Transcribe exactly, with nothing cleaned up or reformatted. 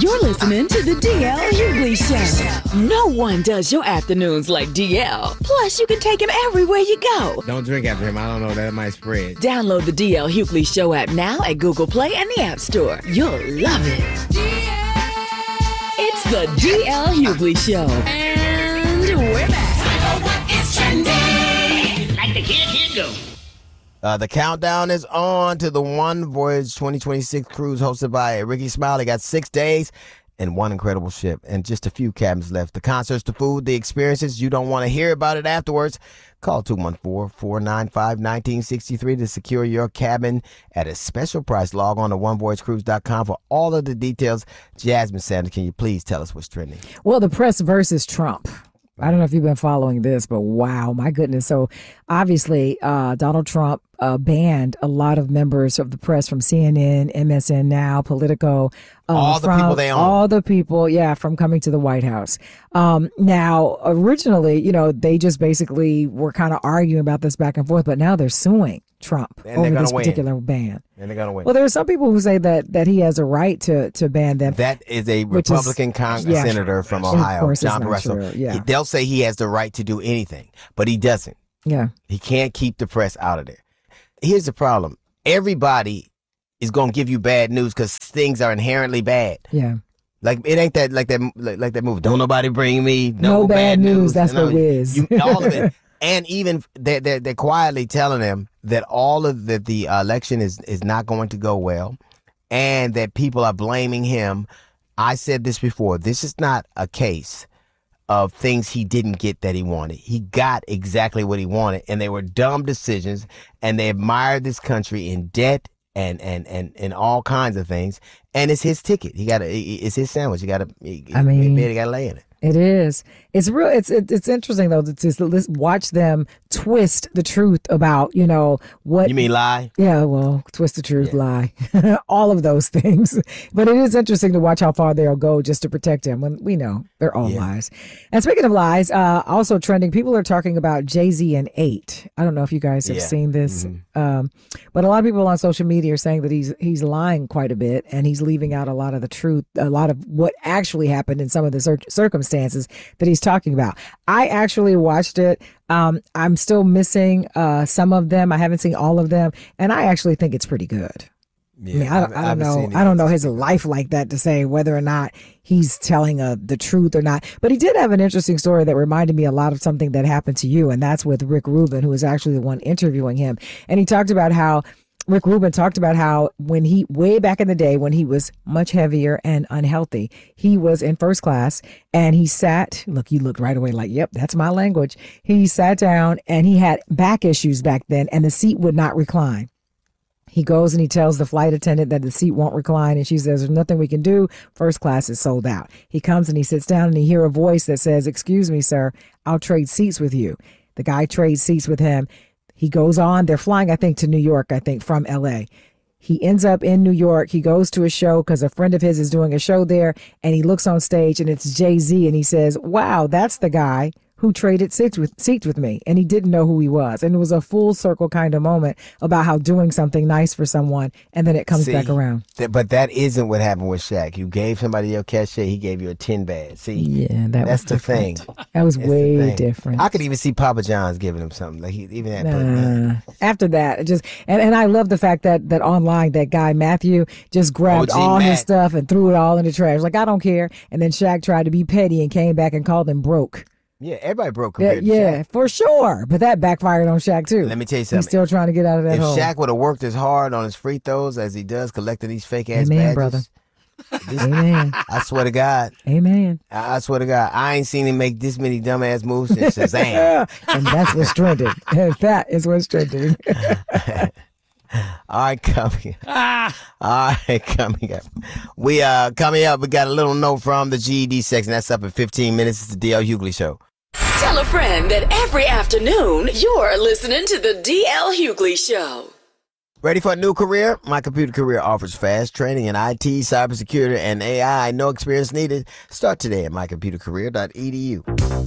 You're listening to the D L Hughley Show. No one does your afternoons like D L. Plus, you can take him everywhere you go. Don't drink after him. I don't know. That might spread. Download the D L Hughley Show app now at Google Play and the App Store. You'll love it. It's the D L Hughley Show. And we're back. What is trending? Like the kid, here go. Uh, the countdown is on to the One Voyage twenty twenty-six cruise hosted by Ricky Smiley. Got six days and one incredible ship and just a few cabins left. The concerts, the food, the experiences. You don't want to hear about it afterwards. Call two one four, four nine five, one nine six three to secure your cabin at a special price. Log on to one voyage cruise dot com for all of the details. Jasmine Sanders, can you please tell us what's trending? Well, the press versus Trump. I don't know if you've been following this, but wow, my goodness. So obviously, uh, Donald Trump uh, banned a lot of members of the press from C N N, M S N Now, Politico. Uh, all the from, people they own. All the people, yeah, from coming to the White House. Um, now, originally, you know, they just basically were kind of arguing about this back and forth, but now they're suing Trump and over this win. particular ban. And they're going to win. Well, there are some people who say that that he has a right to to ban them. That is a Republican is, Congress yeah, senator from Ohio, of course John it's not Barrasso. true, yeah. They'll say he has the right to do anything, but he doesn't. Yeah. He can't keep the press out of there. Here's the problem. Everybody is going to give you bad news because things are inherently bad. Yeah. Like, it ain't that like that like, like that movie. Don't nobody bring me no, no bad, bad news. news. That's the whiz. You, all of it. And even they're, they're, they're quietly telling them that all of the, the election is, is not going to go well and that people are blaming him. I said this before. This is not a case of things he didn't get that he wanted. He got exactly what he wanted, and they were dumb decisions, and they admired this country in debt and and and, and all kinds of things. And it's his ticket. He got to. It's his sandwich. You got to. I mean, he got to lay in it. It is. It's real. It's it, it's interesting though to just watch them twist the truth about you know what. You mean lie? Yeah. Well, twist the truth, Yeah. lie, all of those things. But it is interesting to watch how far they'll go just to protect him when we know they're all Yeah. lies. And speaking of lies, uh, also trending, people are talking about Jay-Z and eight. I don't know if you guys have Yeah. seen this, Mhm. um, but a lot of people on social media are saying that he's he's lying quite a bit and he's leaving out a lot of the truth, a lot of what actually happened in some of the cir- circumstances that he's talking about. I actually watched it. Um, I'm still missing uh, some of them. I haven't seen all of them, and I actually think it's pretty good. Yeah, I mean, I, don't- I don't haven't know. seen it I don't yet. know his life like that to say whether or not he's telling uh, the truth or not. But he did have an interesting story that reminded me a lot of something that happened to you, and that's with Rick Rubin, who was actually the one interviewing him. And he talked about how Rick Rubin talked about how when he, way back in the day when he was much heavier and unhealthy, he was in first class and he sat, look, you looked right away like, yep, that's my language. He sat down and he had back issues back then and the seat would not recline. He goes and he tells the flight attendant that the seat won't recline. And she says, there's nothing we can do. First class is sold out. He comes and he sits down and he hears a voice that says, excuse me, sir, I'll trade seats with you. The guy trades seats with him. He goes on. They're flying, I think, to New York, I think, from L A. He ends up in New York. He goes to a show because a friend of his is doing a show there. And he looks on stage and it's Jay-Z. And he says, wow, that's the guy who traded seats with seats with me. And he didn't know who he was. And it was a full circle kind of moment about how doing something nice for someone and then it comes See, back around. th- but that isn't what happened with Shaq. You gave somebody your cachet, he gave you a tin bag. See, Yeah, that that's was the different. thing. That was That's the way thing. different. I could even see Papa John's giving him something. Like he even that. Nah. After that, it just and, and I love the fact that that online that guy Matthew just grabbed O G all Mac. his stuff and threw it all in the trash. Like I don't care. And then Shaq tried to be petty and came back and called him broke. Yeah, everybody broke Yeah, compared to yeah, Shaq. for sure. But that backfired on Shaq too. Let me tell you He's something. still trying to get out of that If hole. Shaq would have worked as hard on his free throws as he does collecting these fake ass Amen, badges, brother. this- Amen. I swear to God, Amen. I I swear to God, I ain't seen him make this many dumbass moves since Shazam. And that's what's trending. That is what's trending. All right, coming. Ah. All right, coming up. We uh coming up. We got a little note from the G E D section. That's up in fifteen minutes. It's the D L Hughley Show. Tell a friend that every afternoon you're listening to the D L Hughley Show. Ready for a new career? My Computer Career offers fast training in I T, cybersecurity, and A I. No experience needed. Start today at my computer career dot e d u.